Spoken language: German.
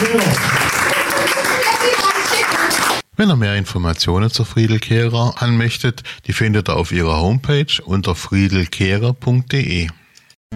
Wenn ihr mehr Informationen zur Friedelkehrer haben möchtet, die findet ihr auf ihrer Homepage unter friedelkehrer.de.